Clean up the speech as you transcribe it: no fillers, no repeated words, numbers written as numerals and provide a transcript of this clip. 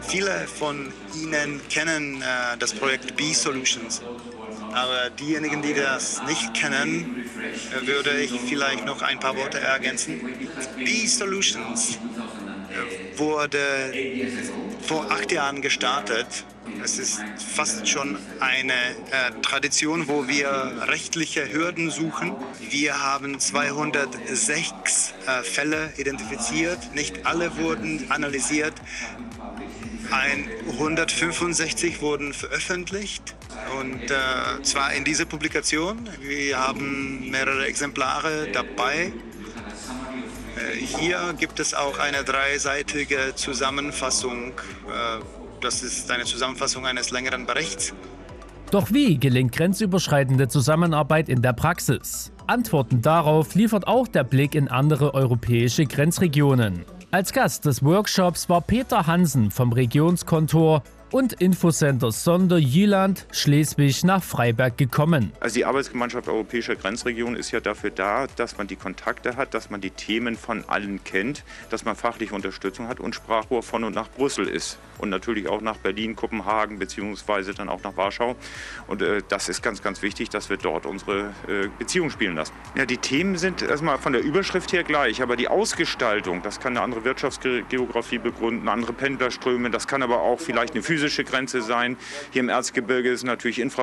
Viele von Ihnen kennen das Projekt B-Solutions. Aber diejenigen, die das nicht kennen, würde ich vielleicht noch ein paar Worte ergänzen. B-Solutions wurde vor 8 Jahren gestartet. Es ist fast schon eine Tradition, wo wir rechtliche Hürden suchen. Wir haben 206 Fälle identifiziert. Nicht alle wurden analysiert. 165 wurden veröffentlicht. Und zwar in dieser Publikation. Wir haben mehrere Exemplare dabei. Hier gibt es auch eine 3-seitige Zusammenfassung. Das ist eine Zusammenfassung eines längeren Berichts. Doch wie gelingt grenzüberschreitende Zusammenarbeit in der Praxis? Antworten darauf liefert auch der Blick in andere europäische Grenzregionen. Als Gast des Workshops war Peter Hansen vom Regionskontor und Infocenter Sonder-Jylland Schleswig nach Freiberg gekommen. Also die Arbeitsgemeinschaft Europäischer Grenzregionen ist ja dafür da, dass man die Kontakte hat, dass man die Themen von allen kennt, dass man fachliche Unterstützung hat und Sprachrohr von und nach Brüssel ist. Und natürlich auch nach Berlin, Kopenhagen bzw. dann auch nach Warschau. Und das ist ganz, ganz wichtig, dass wir dort unsere Beziehung spielen lassen. Ja, die Themen sind erstmal von der Überschrift her gleich, aber die Ausgestaltung, das kann eine andere Wirtschaftsgeografie begründen, andere Pendlerströme, das kann aber auch vielleicht eine physische Grenze sein. Hier im Erzgebirge ist natürlich Infrastruktur